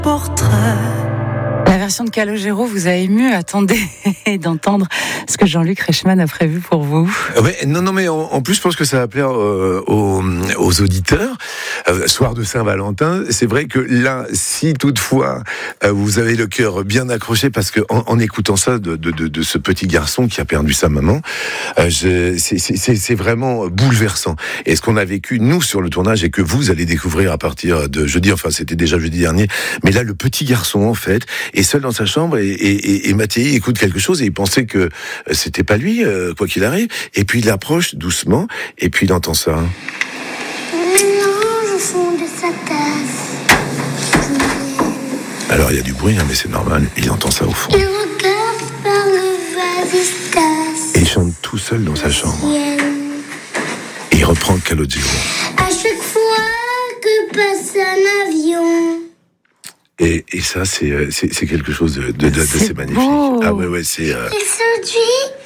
Portrait. La version de Calogero vous a ému. Attendez d'entendre ce que Jean-Luc Reichmann a prévu pour vous. Ouais, non, mais en plus, je pense que ça va plaire aux auditeurs. Soir de Saint-Valentin, c'est vrai que là, si toutefois vous avez le cœur bien accroché, parce que en écoutant ça de ce petit garçon qui a perdu sa maman, c'est vraiment bouleversant. Et ce qu'on a vécu nous sur le tournage et que vous allez découvrir à partir de jeudi, enfin c'était déjà jeudi dernier, mais là le petit garçon en fait est seul dans sa chambre et Mathieu écoute quelque chose et il pensait que c'était pas lui, quoi qu'il arrive, et puis il approche doucement et puis il entend ça. Mélange au fond de sa tasse. Alors il y a du bruit, mais c'est normal, il entend ça au fond. Il regarde par le vase, il se casse. Et il chante tout seul dans sa chambre. Et il reprend Calogero. À chaque fois que passe un avion. Et ça, c'est quelque chose de assez magnifique. Beau. Ah ouais, c'est... Il se dit